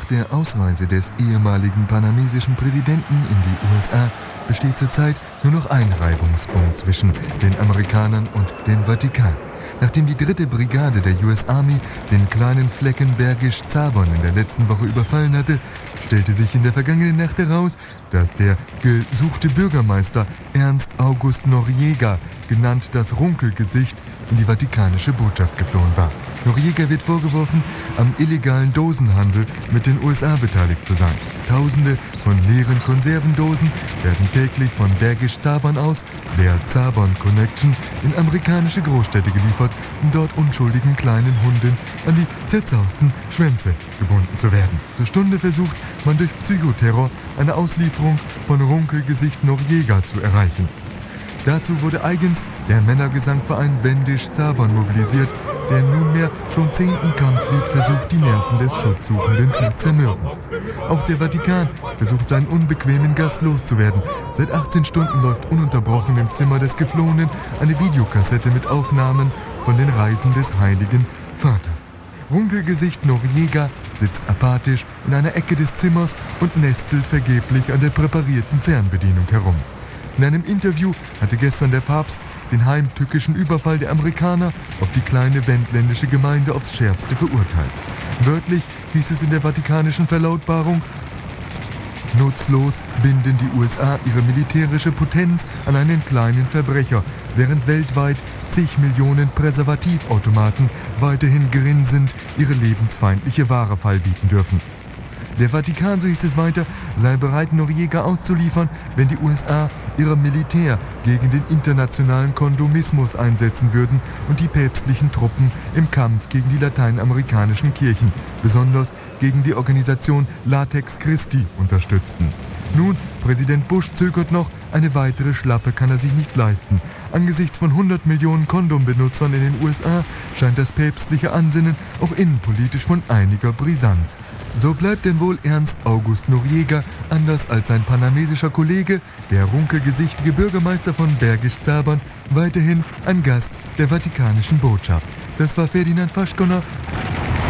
der Ausreise des ehemaligen panamesischen Präsidenten in die USA besteht zurzeit nur noch ein Reibungspunkt zwischen den Amerikanern und dem Vatikan. Nachdem die 3. Brigade der US Army den kleinen Flecken Bergisch Zabon in der letzten Woche überfallen hatte, stellte sich in der vergangenen Nacht heraus, dass der gesuchte Bürgermeister Ernst August Noriega, genannt das Runkelgesicht, in die Vatikanische Botschaft geflohen war. Noriega wird vorgeworfen, am illegalen Dosenhandel mit den USA beteiligt zu sein. Tausende von leeren Konservendosen werden täglich von Bergisch Zabon aus, der Zabon Connection, in amerikanische Großstädte geliefert, um dort unschuldigen kleinen Hunden an die zerzausten Schwänze gebunden zu werden. Zur Stunde versucht man durch Psychoterror eine Auslieferung von Runkelgesicht Noriega zu erreichen. Dazu wurde eigens der Männergesangverein Wendisch Zabon mobilisiert, der nunmehr schon 10. Kampflied versucht, die Nerven des Schutzsuchenden zu zermürben. Auch der Vatikan versucht, seinen unbequemen Gast loszuwerden. Seit 18 Stunden läuft ununterbrochen im Zimmer des Geflohenen eine Videokassette mit Aufnahmen von den Reisen des Heiligen Vaters. Runkelgesicht Noriega sitzt apathisch in einer Ecke des Zimmers und nestelt vergeblich an der präparierten Fernbedienung herum. In einem Interview hatte gestern der Papst den heimtückischen Überfall der Amerikaner auf die kleine wendländische Gemeinde aufs Schärfste verurteilt. Wörtlich hieß es in der vatikanischen Verlautbarung: Nutzlos binden die USA ihre militärische Potenz an einen kleinen Verbrecher, während weltweit zig Millionen Präservativautomaten weiterhin grinsend ihre lebensfeindliche Ware feilbieten dürfen. Der Vatikan, so hieß es weiter, sei bereit, Noriega auszuliefern, wenn die USA ihr Militär gegen den internationalen Kondomismus einsetzen würden und die päpstlichen Truppen im Kampf gegen die lateinamerikanischen Kirchen, besonders gegen die Organisation Latex Christi, unterstützten. Nun, Präsident Bush zögert noch, eine weitere Schlappe kann er sich nicht leisten. Angesichts von 100 Millionen Kondombenutzern in den USA scheint das päpstliche Ansinnen auch innenpolitisch von einiger Brisanz. So bleibt denn wohl Ernst August Noriega, anders als sein panamesischer Kollege, der runkelgesichtige Bürgermeister von Bergisch Zabon, weiterhin ein Gast der Vatikanischen Botschaft. Das war Ferdinand Faschkoner.